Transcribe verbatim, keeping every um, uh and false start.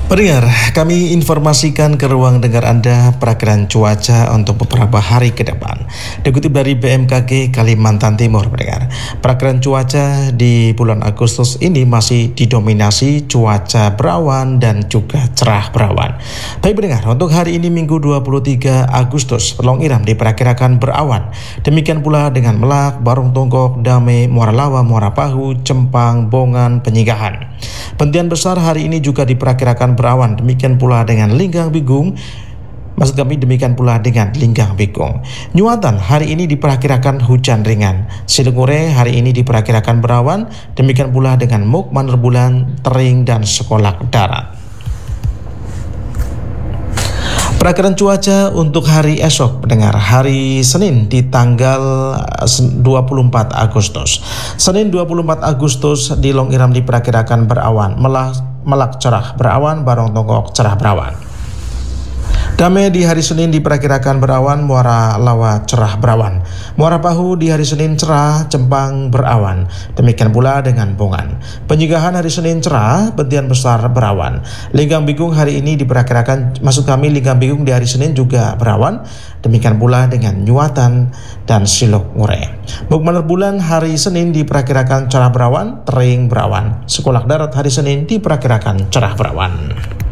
Pendengar, kami informasikan ke ruang dengar Anda perakiraan cuaca untuk beberapa hari ke depan. Dikutip dari B M K G Kalimantan Timur, pendengar. Perakiraan cuaca di bulan Agustus ini masih didominasi cuaca berawan dan juga cerah berawan. Tapi pendengar, untuk hari ini Minggu dua puluh tiga Agustus, Long Iram diperkirakan berawan. Demikian pula dengan Melak, Barong Tonggok, Dame, Muara Lawa, Muara Pahu, Cempang, Bongan, Penyigahan. Pentian besar hari ini juga diperkirakan berawan, demikian pula dengan Linggang Bigung. Maksud kami demikian pula dengan Linggang Bigung. Nyuatan hari ini diperkirakan hujan ringan. Silengure hari ini diperkirakan berawan, demikian pula dengan Muk, Manur Bulan, Tering, dan Sekolak Darat. Perakiraan cuaca untuk hari esok, pendengar, hari Senin di tanggal dua puluh empat Agustus. Senin dua puluh empat Agustus di Long Iram diperkirakan berawan, Melak, Melak cerah berawan, Barong Tonggok cerah berawan. Dame di hari Senin diperkirakan berawan, Muara Lawa cerah berawan. Muara Pahu di hari Senin cerah, Cempang berawan. Demikian pula dengan Bongan. Penyigahan hari Senin cerah, Pentian besar berawan. Linggang Bigung hari ini diperkirakan, maksud kami Linggang Bigung di hari Senin juga berawan. Demikian pula dengan Nyuatan dan Silok Ngure. Muk Manur Bulan hari Senin diperkirakan cerah berawan, Tering berawan. Sekolak Darat hari Senin diperkirakan cerah berawan.